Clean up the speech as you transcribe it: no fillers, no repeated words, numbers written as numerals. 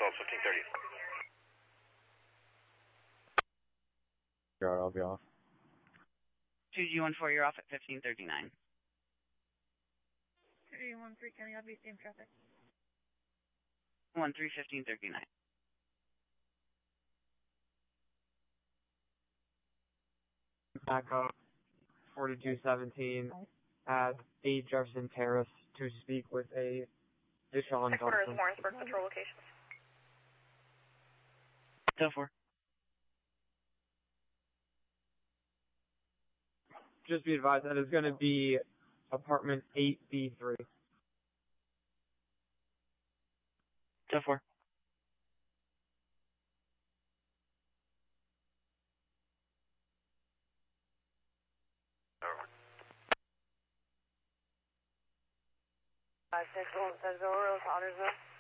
results 1530. Sure, I'll be off. 2G14, you're off at 1539. 313, County, I'll be same traffic. 13, 1539. Back up 4217 at 8 Jefferson Terrace to speak with a Deshaun Johnson. Warrensburg Patrol locations. 04. Just be advised that it's going to be apartment 8B3. 04. Over. 56170, Pottersville.